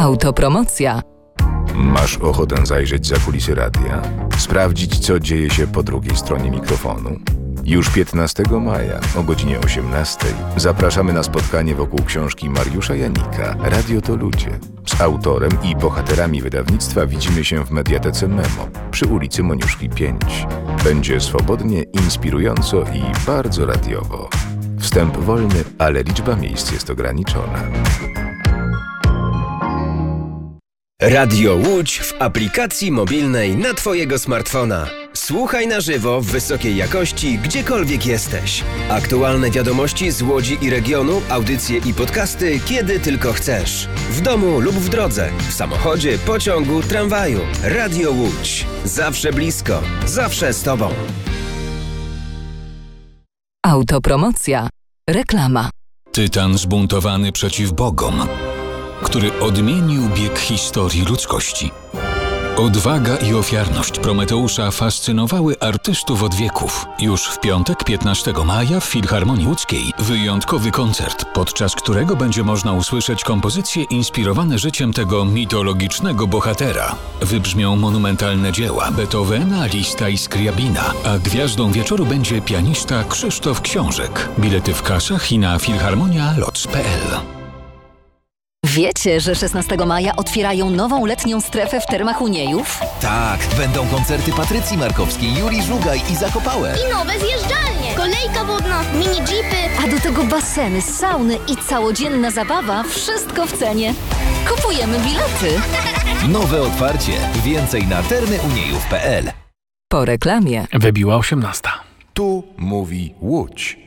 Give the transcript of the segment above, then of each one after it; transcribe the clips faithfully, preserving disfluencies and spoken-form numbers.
Autopromocja. Masz ochotę zajrzeć za kulisy radia? Sprawdzić, co dzieje się po drugiej stronie mikrofonu? Już piętnastego maja o godzinie osiemnastej zapraszamy na spotkanie wokół książki Mariusza Janika „Radio to ludzie”. Z autorem i bohaterami wydawnictwa widzimy się w Mediatece Memo przy ulicy Moniuszki pięć. Będzie swobodnie, inspirująco i bardzo radiowo. Wstęp wolny, ale liczba miejsc jest ograniczona. Radio Łódź w aplikacji mobilnej na Twojego smartfona. Słuchaj na żywo w wysokiej jakości, gdziekolwiek jesteś. Aktualne wiadomości z Łodzi i regionu, audycje i podcasty, kiedy tylko chcesz. W domu lub w drodze, w samochodzie, pociągu, tramwaju. Radio Łódź. Zawsze blisko, zawsze z Tobą. Autopromocja. Reklama. Tytan zbuntowany przeciw bogom, który odmienił bieg historii ludzkości. Odwaga i ofiarność Prometeusza fascynowały artystów od wieków. Już w piątek, piętnastego maja w Filharmonii Łódzkiej wyjątkowy koncert, podczas którego będzie można usłyszeć kompozycje inspirowane życiem tego mitologicznego bohatera. Wybrzmią monumentalne dzieła Beethovena, Liszta i Skriabina, a gwiazdą wieczoru będzie pianista Krzysztof Książek. Bilety w kasach i na filharmonia loc kropka p l. Wiecie, że szesnastego maja otwierają nową letnią strefę w Termach Uniejów? Tak, będą koncerty Patrycji Markowskiej, Julii Żugaj i Zakopałe. I nowe zjeżdżalnie, kolejka wodna, mini jeepy. A do tego baseny, sauny i całodzienna zabawa, wszystko w cenie. Kupujemy bilety. Nowe otwarcie. Więcej na termy uniejów kropka p l. Po reklamie. Wybiła osiemnasta. Tu mówi Łódź.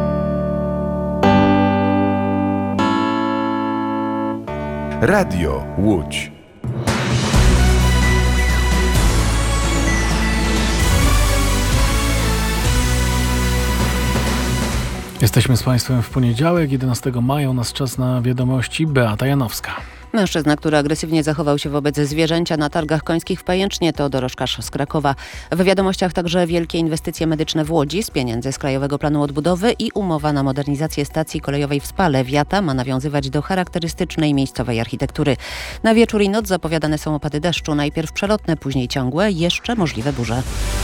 Radio Łódź. Jesteśmy z Państwem w poniedziałek, jedenastego maja. U nas czas na wiadomości. Beata Janowska. Mężczyzna, który agresywnie zachował się wobec zwierzęcia na targach końskich w Pajęcznie, to dorożkarz z Krakowa. W wiadomościach także wielkie inwestycje medyczne w Łodzi z pieniędzy z Krajowego Planu Odbudowy i umowa na modernizację stacji kolejowej w Spale. Wiata ma nawiązywać do charakterystycznej miejscowej architektury. Na wieczór i noc zapowiadane są opady deszczu. Najpierw przelotne, później ciągłe, jeszcze możliwe burze.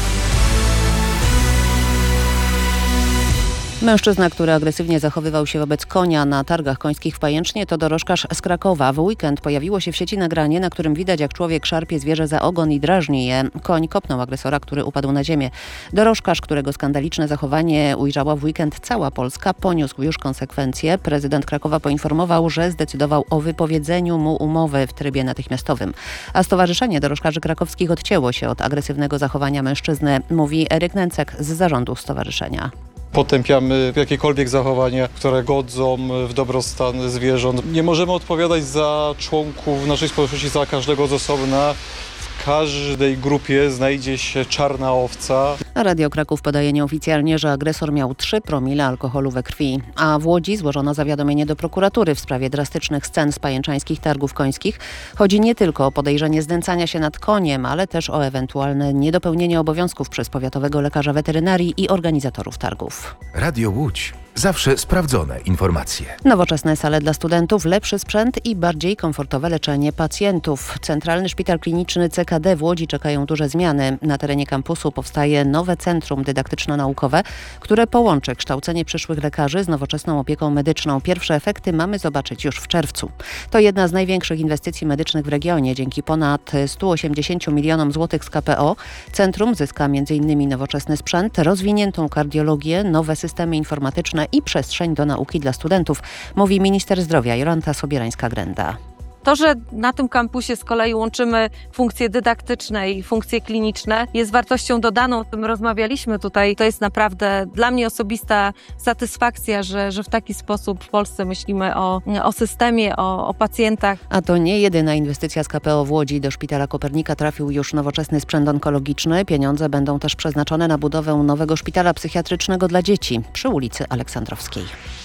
Mężczyzna, który agresywnie zachowywał się wobec konia na targach końskich w Pajęcznie, to dorożkarz z Krakowa. W weekend pojawiło się w sieci nagranie, na którym widać, jak człowiek szarpie zwierzę za ogon i drażni je. Koń kopnął agresora, który upadł na ziemię. Dorożkarz, którego skandaliczne zachowanie ujrzała w weekend cała Polska, poniósł już konsekwencje. Prezydent Krakowa poinformował, że zdecydował o wypowiedzeniu mu umowy w trybie natychmiastowym. A Stowarzyszenie Dorożkarzy Krakowskich odcięło się od agresywnego zachowania mężczyzny, mówi Eryk Nęcek z zarządu stowarzyszenia. Potępiamy jakiekolwiek zachowania, które godzą w dobrostan zwierząt. Nie możemy odpowiadać za członków naszej społeczności, za każdego z osobna. W każdej grupie znajdzie się czarna owca. Radio Kraków podaje nieoficjalnie, że agresor miał trzy promile alkoholu we krwi. A w Łodzi złożono zawiadomienie do prokuratury w sprawie drastycznych scen z pajęczańskich targów końskich. Chodzi nie tylko o podejrzenie znęcania się nad koniem, ale też o ewentualne niedopełnienie obowiązków przez powiatowego lekarza weterynarii i organizatorów targów. Radio Łódź. Zawsze sprawdzone informacje. Nowoczesne sale dla studentów, lepszy sprzęt i bardziej komfortowe leczenie pacjentów. Centralny Szpital Kliniczny C K D w Łodzi czekają duże zmiany. Na terenie kampusu powstaje nowe centrum dydaktyczno-naukowe, które połączy kształcenie przyszłych lekarzy z nowoczesną opieką medyczną. Pierwsze efekty mamy zobaczyć już w czerwcu. To jedna z największych inwestycji medycznych w regionie. Dzięki ponad stu osiemdziesięciu milionom złotych z K P O centrum zyska między innymi nowoczesny sprzęt, rozwiniętą kardiologię, nowe systemy informatyczne i przestrzeń do nauki dla studentów, mówi minister zdrowia Jolanta Sobierańska-Grenda. To, że na tym kampusie z kolei łączymy funkcje dydaktyczne i funkcje kliniczne, jest wartością dodaną. O tym rozmawialiśmy tutaj. To jest naprawdę dla mnie osobista satysfakcja, że, że w taki sposób w Polsce myślimy o, o systemie, o, o pacjentach. A to nie jedyna inwestycja z K P O w Łodzi. Do Szpitala Kopernika trafił już nowoczesny sprzęt onkologiczny. Pieniądze będą też przeznaczone na budowę nowego szpitala psychiatrycznego dla dzieci przy ulicy Aleksandrowskiej.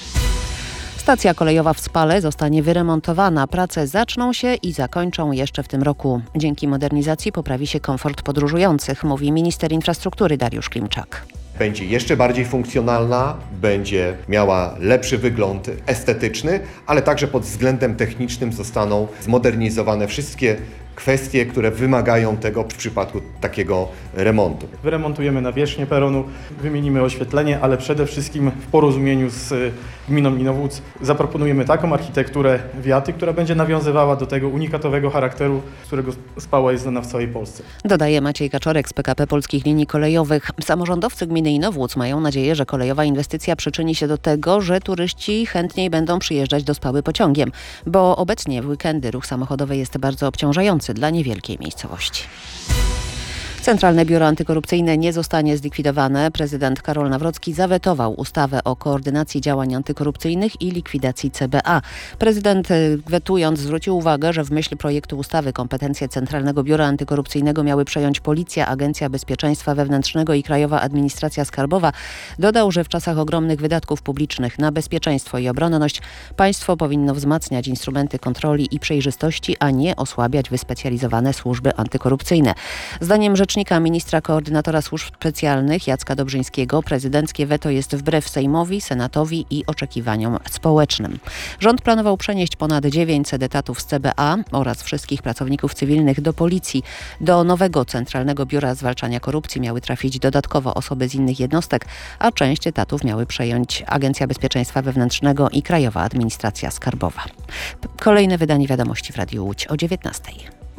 Stacja kolejowa w Spale zostanie wyremontowana. Prace zaczną się i zakończą jeszcze w tym roku. Dzięki modernizacji poprawi się komfort podróżujących, mówi minister infrastruktury Dariusz Klimczak. będzie jeszcze bardziej funkcjonalna, będzie miała lepszy wygląd estetyczny, ale także pod względem technicznym zostaną zmodernizowane wszystkie kwestie, które wymagają tego w przypadku takiego remontu. Wyremontujemy nawierzchnię peronu, wymienimy oświetlenie, ale przede wszystkim w porozumieniu z gminą Inowłódz zaproponujemy taką architekturę wiaty, która będzie nawiązywała do tego unikatowego charakteru, z którego Spała jest znana w całej Polsce. Dodaje Maciej Kaczorek z P K P Polskich Linii Kolejowych. Samorządowcy gminy Inowłódz mają nadzieję, że kolejowa inwestycja przyczyni się do tego, że turyści chętniej będą przyjeżdżać do Spały pociągiem, bo obecnie w weekendy ruch samochodowy jest bardzo obciążający dla niewielkiej miejscowości. Centralne Biuro Antykorupcyjne nie zostanie zlikwidowane. Prezydent Karol Nawrocki zawetował ustawę o koordynacji działań antykorupcyjnych i likwidacji C B A. Prezydent, wetując, zwrócił uwagę, że w myśl projektu ustawy kompetencje Centralnego Biura Antykorupcyjnego miały przejąć Policja, Agencja Bezpieczeństwa Wewnętrznego i Krajowa Administracja Skarbowa. Dodał, że w czasach ogromnych wydatków publicznych na bezpieczeństwo i obronność państwo powinno wzmacniać instrumenty kontroli i przejrzystości, a nie osłabiać wyspecjalizowane służby antykorupcyjne. Zdaniem rzecznika ministra koordynatora służb specjalnych Jacka Dobrzyńskiego prezydenckie weto jest wbrew Sejmowi, Senatowi i oczekiwaniom społecznym. Rząd planował przenieść ponad dziewięćset etatów z C B A oraz wszystkich pracowników cywilnych do Policji. Do nowego Centralnego Biura Zwalczania Korupcji miały trafić dodatkowo osoby z innych jednostek, a część etatów miały przejąć Agencja Bezpieczeństwa Wewnętrznego i Krajowa Administracja Skarbowa. Kolejne wydanie wiadomości w Radiu Łódź o dziewiętnastej.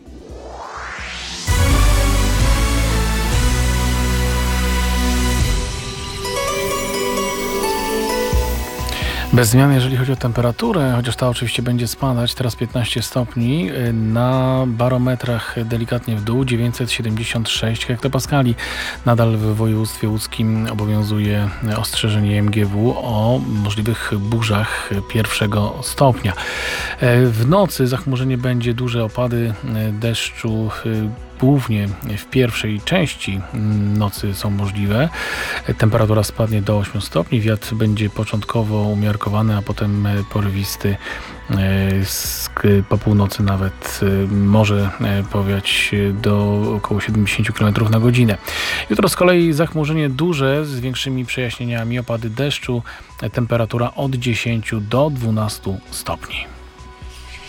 Bez zmian, jeżeli chodzi o temperaturę, chociaż ta oczywiście będzie spadać, teraz piętnaście stopni, na barometrach delikatnie w dół, dziewięćset siedemdziesiąt sześć hektopaskali. Nadal w województwie łódzkim obowiązuje ostrzeżenie M G W o możliwych burzach pierwszego stopnia. W nocy zachmurzenie będzie, duże opady deszczu, głównie w pierwszej części nocy są możliwe. Temperatura spadnie do ośmiu stopni, wiatr będzie początkowo umiarkowany, a potem porywisty. Po północy nawet może powiać do około siedemdziesiąt kilometrów na godzinę. Jutro z kolei zachmurzenie duże z większymi przejaśnieniami, opady deszczu, temperatura od dziesięciu do dwunastu stopni.